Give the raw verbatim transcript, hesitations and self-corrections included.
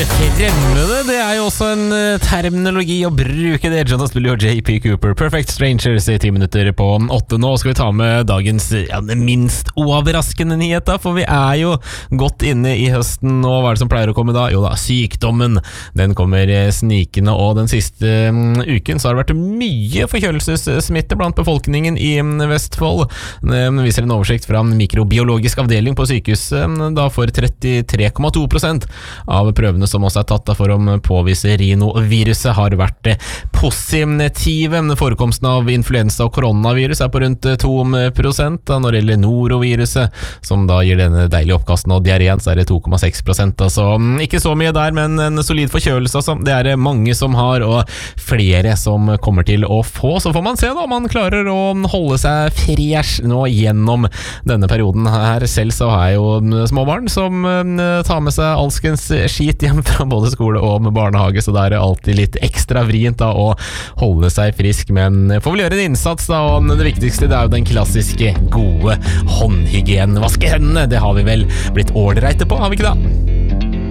fremmede, det er jo også en uh, terminologi å bruke det. Jonas spiller jo J P Cooper, Perfect Strangers i ti minutter på åtte. Nå skal vi ta med dagens ja, minst overraskende nyhet da, for vi er jo godt inne i høsten, og hva er det som pleier å komme da? Jo da, sykdommen. Den kommer snikende, og den siste um, uken så har det vært mye forkjølelsessmitte blant befolkningen i um, Vestfold. Den viser en oversikt fra en mikrobiologisk avdeling på sykehuset um, da for trettitre komma to prosent av prøvene som også er tatt for å påvise rinoviruset har vært positive. Forekomsten av influensa og koronavirus er på rundt to prosent. Når det gjelder noroviruset, som da gir denne deilige oppkasten og diareen, så er det to komma seks prosent. Altså, ikke så mye der, men en solid forkjølelse. Altså. Det er mange som har, og flere som kommer til å få. Så får man se da, om man klarer å holde seg fresh nå gjennom denne perioden her. Selv så har jeg jo småbarn som tar med seg alskens skit hjem fra både skole og med barnehage, så det er alltid litt ekstra vrient da å holde seg frisk, men får vel gjøre en innsats da, og det viktigste det er jo den klassiske gode håndhygienen. Vaske hendene, det har vi vel blitt ålreite på, har vi ikke da?